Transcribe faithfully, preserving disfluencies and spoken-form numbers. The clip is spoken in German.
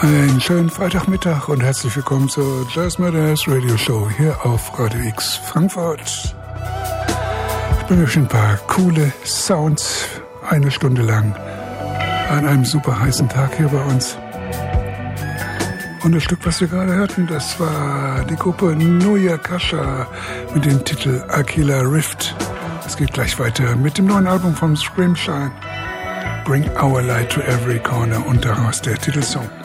Einen schönen Freitagmittag und herzlich willkommen zur Jazz Matters Radio Show hier auf Radio X Frankfurt. Ich bringe euch ein paar coole Sounds eine Stunde lang an einem super heißen Tag hier bei uns. Und das Stück, was wir gerade hörten, das war die Gruppe Nuya Kasha mit dem Titel Aquila Rift. Es geht gleich weiter mit dem neuen Album vom Scrimshine, Bring Our Light to Every Corner, und daraus der Titelsong.